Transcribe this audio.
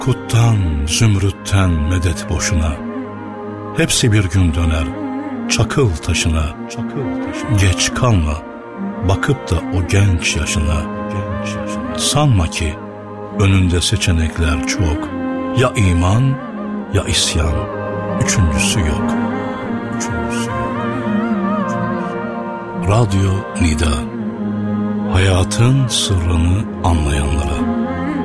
Yakuttan, zümrütten medet boşuna, hepsi bir gün döner çakıl taşına. Geç kalma, bakıp da o genç yaşına. Sanma ki önünde seçenekler çok. Ya iman ya isyan, üçüncüsü yok. Radyo Nida, hayatın sırrını anlayanlara.